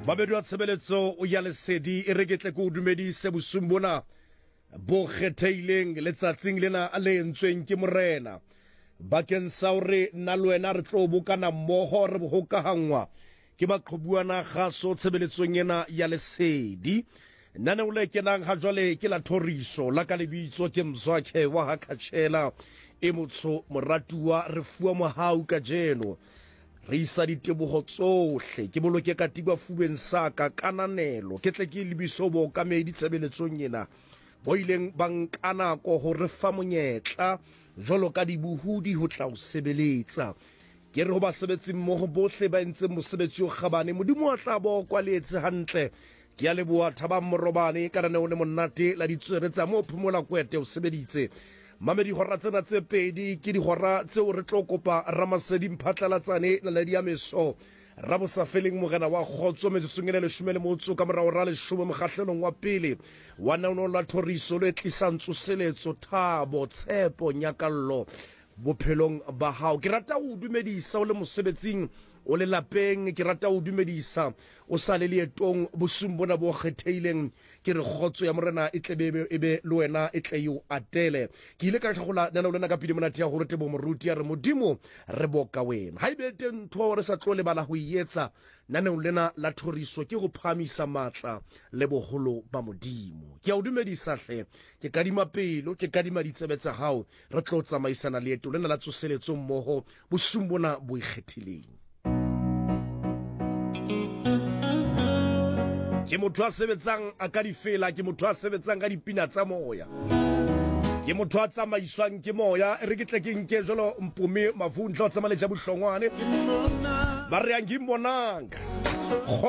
Babedi wa tshebeletso o ya lesedi e reketle ko dumedise bosumbona bo kgetheileng letsatsing lena a le entsweng ke morena bakeng sa hore nna le wena re tlo bokana mmoho re bohokahangwa ke baqhobuana kgaso tshebeletsong ena ya lesedi nane o le kenang ha jwale ke la thoriso la ka lebitso ke Mzwakhe wa Hakatshela e motho moratuwa re fuwa mohau ka jeno re isa ditebogo tsohle ke boloke katiba fubeng sa ka kananelo ke tle ke lebiso bo ka me ditshebeletsong ena bo ileng bankana ko ho re fa monyetla jolo ka dibuhudi ho tla o sebeletsa ke re ho ba sebetsi mmoho bohle ba entse mosebetsi o kgabane modimo wa tla bo kwaletse hantle ke ya leboa thaba morobane ka rene o le monate la ditsweretsa mo phumola kwete o sebeditse mame di hora tsena tse pedi ke di hora tseo re tlo kopa Ramasedi Mphatlalatsane la di ameso rabo sa feleng mogena wa khotso metsotsong le 10 le motso ka morao ra le 10 mokgahlelong wa pele wa naono la thoriso le tlisang tsoseletso thabo tshepo nyakallo bophelong ba hao ke rata o dumedisa o le mosebetsing o le lapeng ke rata o dumedisa o sa le leetong bosumbona bo kgetheileng ke re khotso ya morena e tlebe e be le wena e tle yo atele ke ile ka tlhagola nana o lena ka pidi monate ya gore tebo moruti ya re modimo re boka wena ha ibe teng ntho re sa tlo le bala ho ietsa nana o lena la thoriso ke go phamisa matla le boholo ba modimo ke a o dumedisa hle ke kadima pelo ke kadima ditsebetsa hao re tlo tsamaisana leeto lena la tsoseletso mmoho bosumbona bo ikgethileng ke motho a sebetsang a ka di fela ke motho a sebetsang ka dipina tsa moya ke motho a tsamaiswang ke moya re ke tle ke nke jolo mpumi mavundlo tsamaleja bohlongwane ba re ang ke monanga